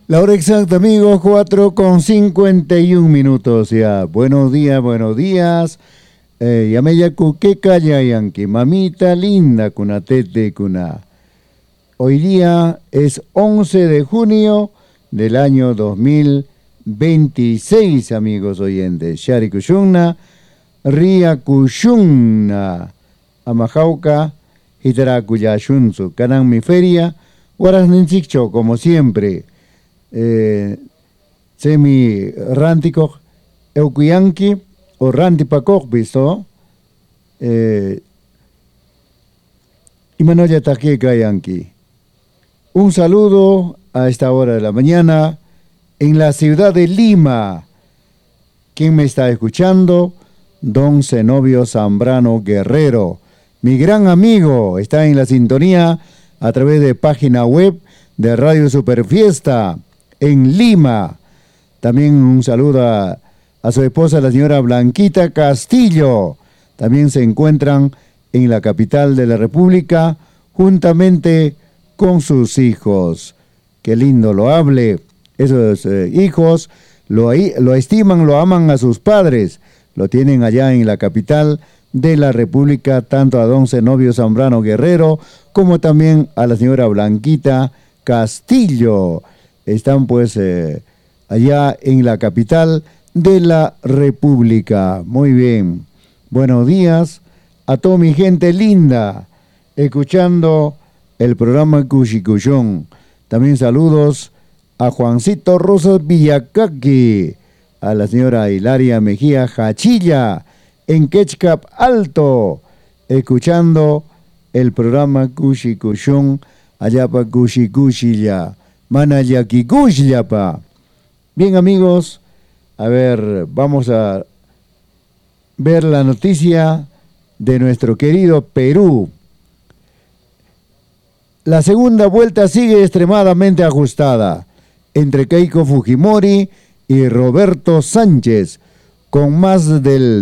La hora exacta, amigos, 4:51 ya. Buenos días, buenos días. Yameya Kukeka Yayanki, mamita linda, kunatete kuna. Hoy día es 11 de junio del año 2026, amigos oyentes. Shari Kushunna, Ria Kushunna, Amajauca, Hitara Kuyashunzu, Kanan mi feria, Guaras Ninsikcho, como siempre. Semi Rantikok, Eukuyanki, o Rantipakok, visto. Imanoya Takeka Yanki. Un saludo a esta hora de la mañana en la ciudad de Lima. ¿Quién me está escuchando? Don Zenobio Zambrano Guerrero. Mi gran amigo está en la sintonía a través de página web de Radio Superfiesta en Lima. También un saludo a su esposa, la señora Blanquita Castillo. También se encuentran en la capital de la República juntamente con sus hijos. Qué lindo lo hable. Esos hijos lo estiman, lo aman a sus padres. Lo tienen allá en la capital de la República, tanto a don Zenobio Zambrano Guerrero como también a la señora Blanquita Castillo. Están pues allá en la capital de la República. Muy bien. Buenos días a toda mi gente linda, escuchando el programa Cuchicuyón. También saludos a Juancito Rosas Villacaqui, a la señora Hilaria Mejía Jachilla, en Quechcap Alto, escuchando el programa Cuchicuyón, allá pa Cuchicuchilla. Manayakikushllapa. Bien, amigos, a ver, vamos a ver la noticia de nuestro querido Perú. La segunda vuelta sigue extremadamente ajustada entre Keiko Fujimori y Roberto Sánchez, con más del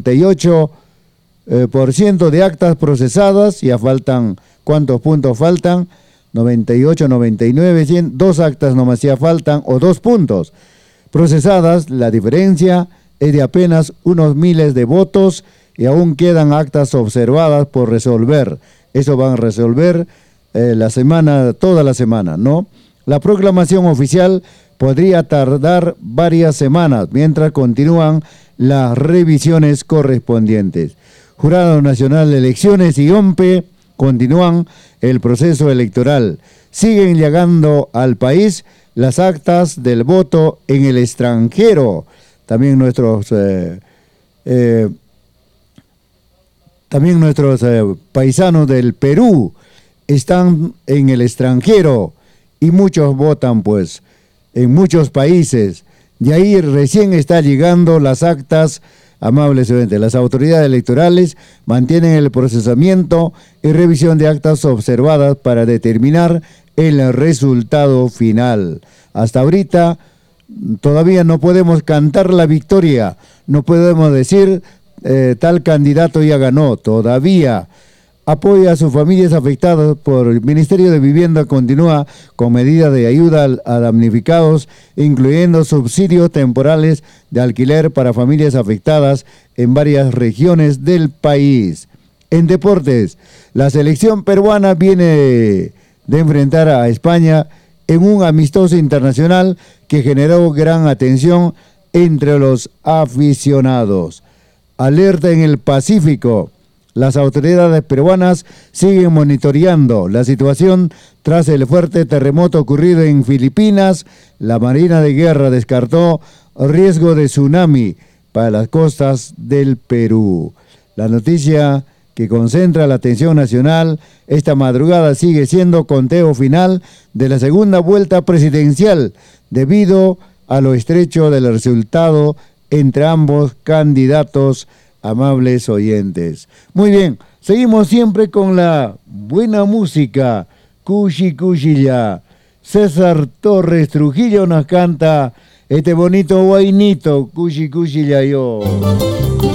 98% de actas procesadas. Ya faltan, ¿cuántos puntos faltan? 98, 99, 100, 2 actas nomás ya faltan, o 2 puntos procesadas. La diferencia es de apenas unos miles de votos y aún quedan actas observadas por resolver. Eso van a resolver toda la semana, ¿no? La proclamación oficial podría tardar varias semanas mientras continúan las revisiones correspondientes. Jurado Nacional de Elecciones y OMPE continúan el proceso electoral. Siguen llegando al país las actas del voto en el extranjero. También nuestros paisanos del Perú están en el extranjero y muchos votan pues en muchos países. Y ahí recién está llegando las actas. Amables oyentes, las autoridades electorales mantienen el procesamiento y revisión de actas observadas para determinar el resultado final. Hasta ahorita todavía no podemos cantar la victoria, no podemos decir tal candidato ya ganó, todavía. Apoya a sus familias afectadas por el Ministerio de Vivienda, continúa con medidas de ayuda a damnificados, incluyendo subsidios temporales de alquiler para familias afectadas en varias regiones del país. En deportes, la selección peruana viene de enfrentar a España en un amistoso internacional que generó gran atención entre los aficionados. Alerta en el Pacífico. Las autoridades peruanas siguen monitoreando la situación tras el fuerte terremoto ocurrido en Filipinas. La Marina de Guerra descartó riesgo de tsunami para las costas del Perú. La noticia que concentra la atención nacional esta madrugada sigue siendo conteo final de la segunda vuelta presidencial debido a lo estrecho del resultado entre ambos candidatos. Amables oyentes. Muy bien, seguimos siempre con la buena música. Cuchicuyilla. César Torres Trujillo nos canta este bonito guainito. Cuchicuyilla yo.